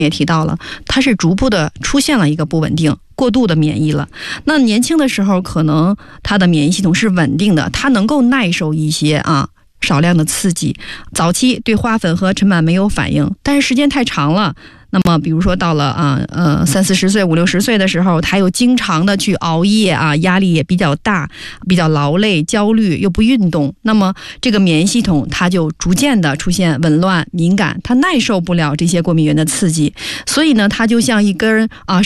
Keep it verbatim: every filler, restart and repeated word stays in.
也提到了，它是逐步的出现了一个不稳定，过度的免疫了。那年轻的时候可能他的免疫系统是稳定的，他能够耐受一些啊少量的刺激，早期对花粉和尘螨没有反应，但是时间太长了。那么比如说到了啊呃三四十岁五六十岁的时候，他又经常的去熬夜啊，压力也比较大，比较劳累焦虑，又不运动，那么这个免疫系统它就逐渐的出现紊乱敏感，它耐受不了这些过敏原的刺激，所以呢它就像一根啊